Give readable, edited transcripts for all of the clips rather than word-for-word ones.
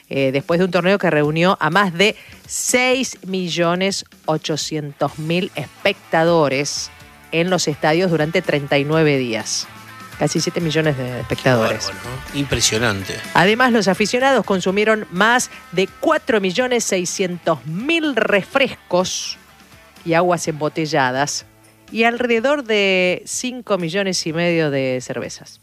después de un torneo que reunió a más de 6.800.000 espectadores en los estadios durante 39 días. Casi 7 millones de espectadores. Bárbaro, ¿no? Impresionante. Además, los aficionados consumieron más de 4.600.000 refrescos y aguas embotelladas y alrededor de 5,5 millones de cervezas.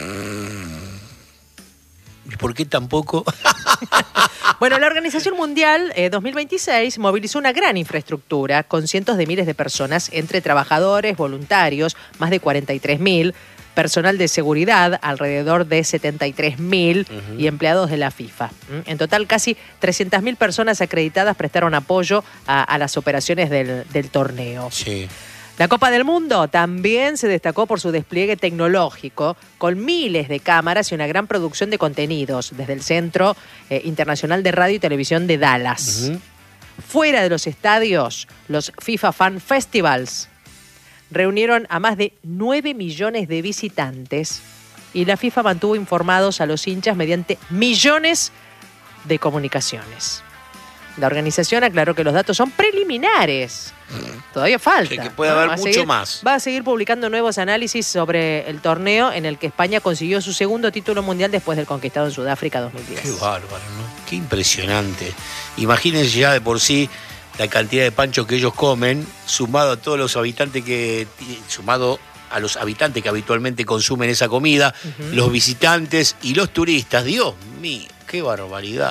¿Y por qué tampoco? Bueno, la Organización Mundial 2026 movilizó una gran infraestructura con cientos de miles de personas, entre trabajadores, voluntarios, más de 43.000, personal de seguridad, alrededor de 73.000 y empleados de la FIFA. En total, casi 300.000 personas acreditadas prestaron apoyo a las operaciones del torneo. Sí. La Copa del Mundo también se destacó por su despliegue tecnológico, con miles de cámaras y una gran producción de contenidos desde el Centro Internacional de Radio y Televisión de Dallas. Fuera de los estadios, los FIFA Fan Festivals reunieron a más de 9 millones de visitantes y la FIFA mantuvo informados a los hinchas mediante millones de comunicaciones. La organización aclaró que los datos son preliminares. Todavía falta. Que puede haber mucho más. Va a seguir publicando nuevos análisis sobre el torneo en el que España consiguió su segundo título mundial después del conquistado en Sudáfrica 2010. Qué bárbaro, ¿no? Qué impresionante. Imagínense ya de por sí la cantidad de panchos que ellos comen, sumado a todos los habitantes sumado a los habitantes que habitualmente consumen esa comida, los visitantes y los turistas. Dios mío, qué barbaridad.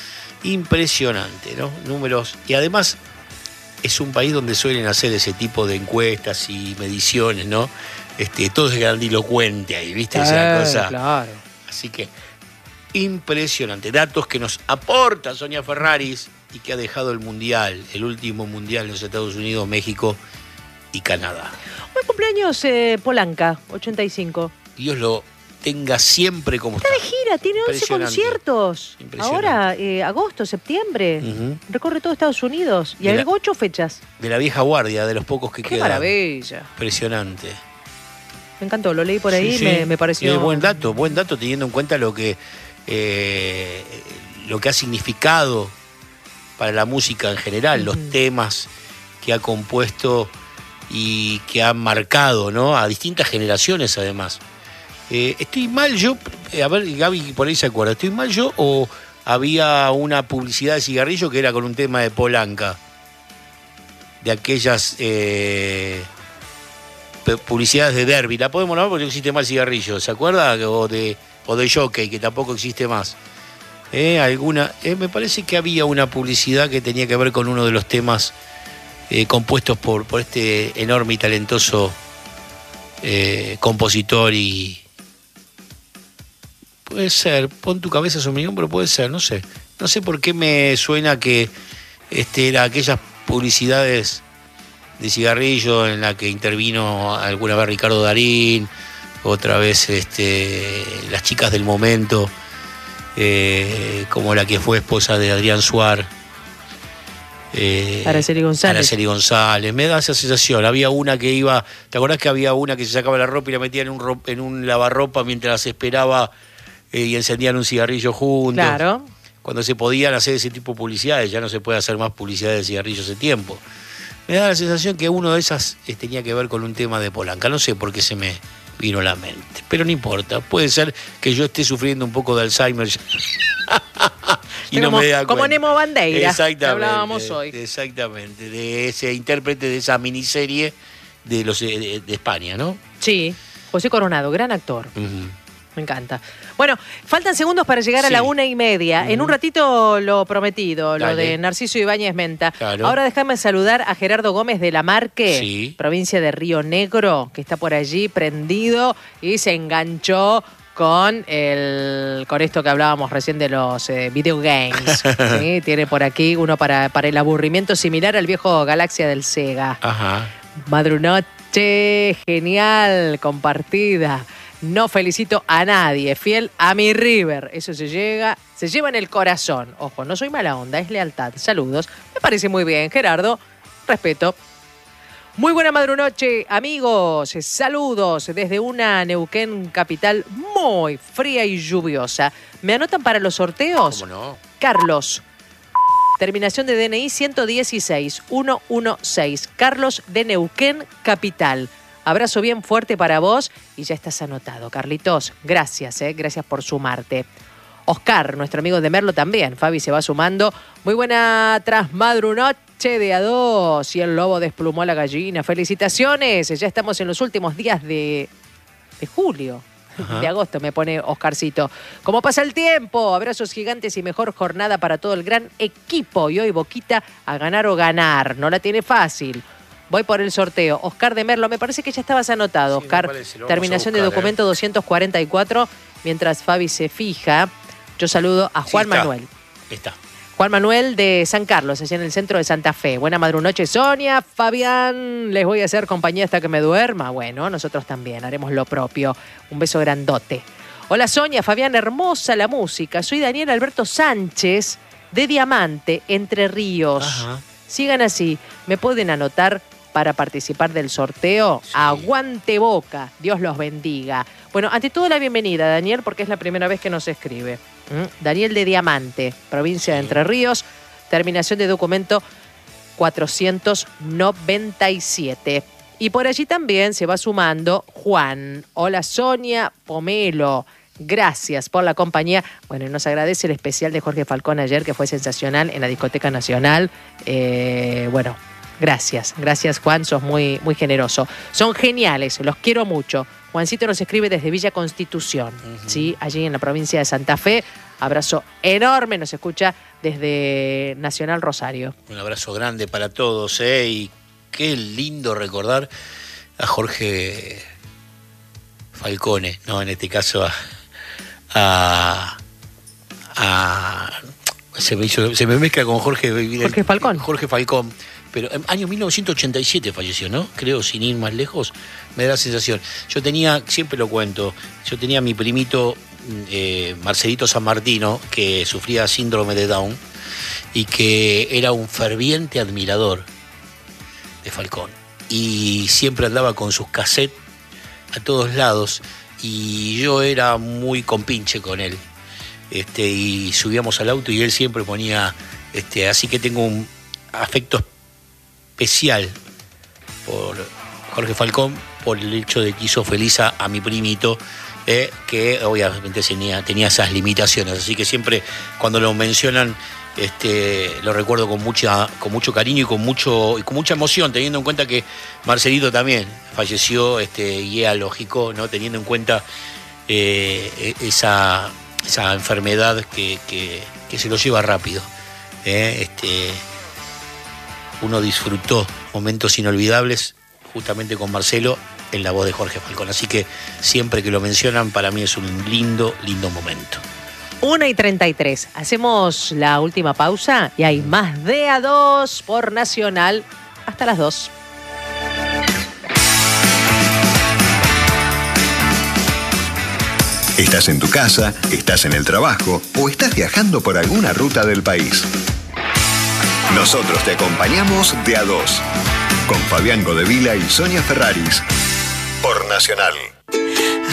Impresionante, ¿no? Números. Y además es un país donde suelen hacer ese tipo de encuestas y mediciones, ¿no? Todo es grandilocuente ahí, ¿viste? Esa cosa. Claro. Así que impresionante. Datos que nos aporta Sonia Ferraris y que ha dejado el mundial, el último mundial en los Estados Unidos, México y Canadá. Hoy cumpleaños Polanca, 85. Dios lo tenga siempre como está. Está de gira, tiene 11 conciertos. Ahora, agosto, septiembre. Recorre todo Estados Unidos y agregó 8 fechas. De la vieja guardia, de los pocos que quedan. ¡Qué maravilla! Impresionante. Me encantó, lo leí por ahí, sí. Me pareció... Buen dato teniendo en cuenta lo que ha significado para la música en general, los temas que ha compuesto y que han marcado, ¿no? A distintas generaciones, además. ¿Estoy mal yo? A ver, Gaby por ahí se acuerda. ¿Estoy mal yo o había una publicidad de cigarrillo que era con un tema de Polanca? De aquellas publicidades de Derby. La podemos nombrar porque no existe más el cigarrillo, ¿se acuerda? O de Jockey, que tampoco existe más. Me parece que había una publicidad que tenía que ver con uno de los temas compuestos por este enorme y talentoso compositor y... Puede ser, pon tu cabeza sobre mi hombro, puede ser, no sé. No sé por qué me suena que era aquellas publicidades de cigarrillo en la que intervino alguna vez Ricardo Darín, otra vez las chicas del momento, como la que fue esposa de Adrián Suar. Araceli González. Me da esa sensación. Había una que iba... ¿Te acordás que había una que se sacaba la ropa y la metía en un lavarropa mientras esperaba y encendían un cigarrillo juntos? Claro. Cuando se podían hacer ese tipo de publicidades, ya no se puede hacer más publicidad de cigarrillos hace tiempo. Me da la sensación que uno de esas tenía que ver con un tema de Polanca. No sé por qué se me vino a la mente, pero no importa. Puede ser que yo esté sufriendo un poco de Alzheimer y no me da cuenta. Como Nemo Bandeira, exactamente, que hablábamos hoy. Exactamente, de ese intérprete de esa miniserie de España, ¿no? Sí, José Coronado, gran actor. Me encanta. Bueno, faltan segundos para llegar a la 1:30. En un ratito lo prometido, lo de Narciso Ibáñez Menta. Claro. Ahora déjame saludar a Gerardo Gómez de La Marque, provincia de Río Negro, que está por allí prendido y se enganchó con esto que hablábamos recién de los video games. ¿Sí? Tiene por aquí uno para el aburrimiento similar al viejo Galaxia del Sega. Ajá. Madrunoche, genial, compartida. No felicito a nadie, fiel a mi River. Eso se lleva en el corazón. Ojo, no soy mala onda, es lealtad. Saludos. Me parece muy bien, Gerardo. Respeto. Muy buena madrunoche, amigos. Saludos desde una Neuquén capital muy fría y lluviosa. ¿Me anotan para los sorteos? ¿Cómo no? Carlos. Terminación de DNI 116 116. Carlos de Neuquén, capital. Abrazo bien fuerte para vos y ya estás anotado, Carlitos. Gracias, gracias por sumarte. Oscar, nuestro amigo de Merlo también. Fabi se va sumando. Muy buena trasmadrunoche de A2. Y el lobo desplumó a la gallina. Felicitaciones. Ya estamos en los últimos días de julio. Ajá. De agosto me pone Oscarcito. ¿Cómo pasa el tiempo? Abrazos gigantes y mejor jornada para todo el gran equipo. Y hoy Boquita a ganar o ganar. No la tiene fácil. Voy por el sorteo. Oscar de Merlo, me parece que ya estabas anotado, sí, Oscar. Terminación de documento 244. Mientras Fabi se fija, yo saludo a Juan Manuel. Está. Juan Manuel de San Carlos, allá en el centro de Santa Fe. Buena madrunoche, Sonia, Fabián. Les voy a hacer compañía hasta que me duerma. Bueno, nosotros también haremos lo propio. Un beso grandote. Hola, Sonia, Fabián, hermosa la música. Soy Daniel Alberto Sánchez de Diamante, Entre Ríos. Ajá. Sigan así. ¿Me pueden anotar para participar del sorteo? Sí. Aguante Boca. Dios los bendiga. Bueno, ante todo la bienvenida, Daniel, porque es la primera vez que nos escribe. Daniel de Diamante, provincia de Entre Ríos, terminación de documento 497. Y por allí también se va sumando Juan. Hola, Sonia Pomelo. Gracias por la compañía. Bueno, y nos agradece el especial de Jorge Falcón ayer, que fue sensacional en la Discoteca Nacional. Bueno, gracias. Gracias, Juan. Sos muy, muy generoso. Son geniales. Los quiero mucho. Juancito nos escribe desde Villa Constitución, ¿sí? Allí en la provincia de Santa Fe. Abrazo enorme. Nos escucha desde Nacional Rosario. Un abrazo grande para todos, y qué lindo recordar a Jorge Falcone, ¿no? En este caso se me mezcla con Jorge Falcón. Jorge Falcón. Pero en año 1987 falleció, ¿no? Creo, sin ir más lejos, me da la sensación. Yo tenía, siempre lo cuento, yo tenía a mi primito Marcelito San Martino, que sufría síndrome de Down y que era un ferviente admirador de Falcón. Y siempre andaba con sus cassettes a todos lados y yo era muy compinche con él. Y subíamos al auto y él siempre ponía, así que tengo un afecto especial por Jorge Falcón, por el hecho de que hizo feliz a mi primito, que obviamente tenía esas limitaciones, así que siempre cuando lo mencionan lo recuerdo con mucho cariño y con mucha emoción, teniendo en cuenta que Marcelito también falleció, y era lógico, ¿no? Teniendo en cuenta esa enfermedad que se lo lleva rápido. Uno disfrutó momentos inolvidables justamente con Marcelo en la voz de Jorge Falcón. Así que siempre que lo mencionan, para mí es un lindo, lindo momento. 1:33. Hacemos la última pausa y hay más de A2 por Nacional hasta las 2. Estás en tu casa, estás en el trabajo o estás viajando por alguna ruta del país. Nosotros te acompañamos de A2 con Fabián Godevila y Sonia Ferraris por Nacional.